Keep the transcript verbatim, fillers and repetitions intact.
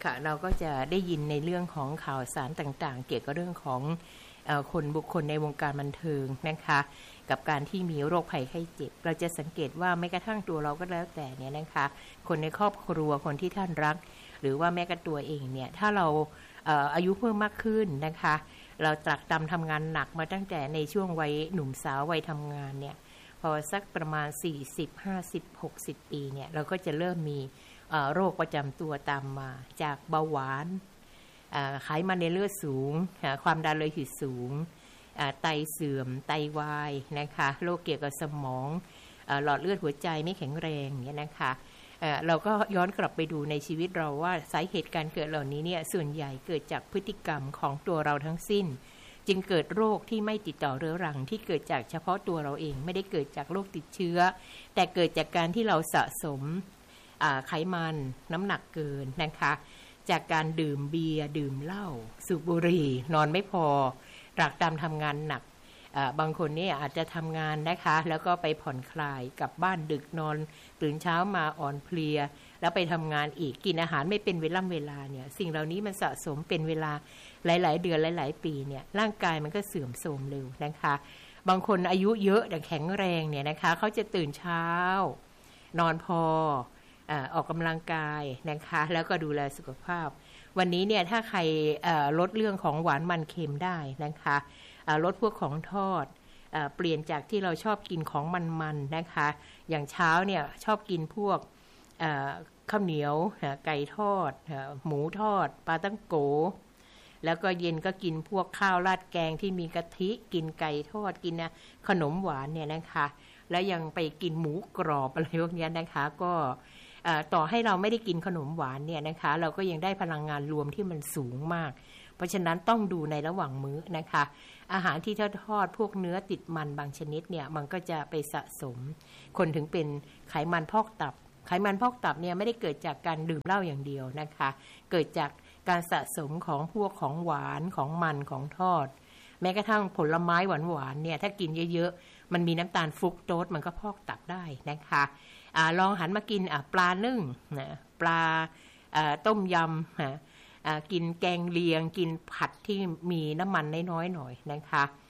ค่ะเราก็จะได้ยินในเรื่องของข่าวสารต่างๆเกี่ยวกับเรื่องของเอ่อคนบุคคลในวงการบันเทิงนะคะกับการที่มีโรคภัยไข้เจ็บเราจะสังเกตว่าแม้กระทั่งตัวเราก็แล้วแต่เนี่ยนะคะคนในครอบครัวคนที่ท่านรักหรือว่าแม้กระตัวเองเนี่ยถ้าเราเอ่ออายุเพิ่มมากขึ้นนะคะเราตรักตรำทำงานหนักมาตั้งแต่ในช่วงวัยหนุ่มสาววัยทำงานเนี่ยพอสักประมาณสี่สิบ ห้าสิบ หกสิบปีเนี่ยเราก็จะเริ่มมีโรคประจำตัวตามมาจากเบาหวานไขมันในเลือดสูงความดันโลหิตสูงไตเสื่อมไตวายนะคะโรคเกี่ยวกับสมองหลอดเลือดหัวใจไม่แข็งแรงเนี่ยนะคะเราก็ย้อนกลับไปดูในชีวิตเราว่าสาเหตุการเกิดเหล่านี้เนี่ยส่วนใหญ่เกิดจากพฤติกรรมของตัวเราทั้งสิ้นจึงเกิดโรคที่ไม่ติดต่อเรื้อรังที่เกิดจากเฉพาะตัวเราเองไม่ได้เกิดจากโรคติดเชื้อแต่เกิดจากการที่เราสะสมไขมันน้ำหนักเกินนะคะจากการดื่มเบียร์ดื่มเหล้าสูบบุหรี่นอนไม่พอตรากตรำทำงานหนักบางคนเนี่ยอาจจะทำงานนะคะแล้วก็ไปผ่อนคลายกลับบ้านดึกนอนตื่นเช้ามาอ่อนเพลียแล้วไปทำงานอีกกินอาหารไม่เป็นเวลาเวลาเนี่ยสิ่งเหล่านี้มันสะสมเป็นเวลาหลายๆเดือนหลายๆปีเนี่ยร่างกายมันก็เสื่อมโทรมเร็วนะคะบางคนอายุเยอะแต่แข็งแรงเนี่ยนะคะเขาจะตื่นเช้านอนพอออกกำลังกายนะคะแล้วก็ดูแลสุขภาพวันนี้เนี่ยถ้าใครลดเรื่องของหวานมันเค็มได้นะคะลดพวกของทอดเปลี่ยนจากที่เราชอบกินของมันๆนะคะอย่างเช้าเนี่ยชอบกินพวกข้าวเหนียวไก่ทอดหมูทอดปลาตั้งโกแล้วก็เย็นก็กินพวกข้าวราดแกงที่มีกะทิกินไก่ทอดกินนะขนมหวานเนี่ยนะคะแล้วยังไปกินหมูกรอบอะไรพวกนี้นะคะก็ต่อให้เราไม่ได้กินขนมหวานเนี่ยนะคะเราก็ยังได้พลังงานรวมที่มันสูงมากเพราะฉะนั้นต้องดูในระหว่างมื้อนะคะอาหารที่ทอดทอดพวกเนื้อติดมันบางชนิดเนี่ยมันก็จะไปสะสมคนถึงเป็นไขมันพอกตับไขมันพอกตับเนี่ยไม่ได้เกิดจากการดื่มเหล้าอย่างเดียวนะคะเกิดจากการสะสมของพวกของหวานของมันของทอดแม้กระทั่งผลไม้หวานๆเนี่ยถ้ากินเยอะๆมันมีน้ำตาลฟรุกโตสมันก็พอกตับได้นะคะอ่าลองหันมากินอ่าปลานึ่งนะปลาอ่าต้มยำอ่ากินแกงเลียงกินผัดที่มีน้ำมันน้อยๆหน่อยนะคะ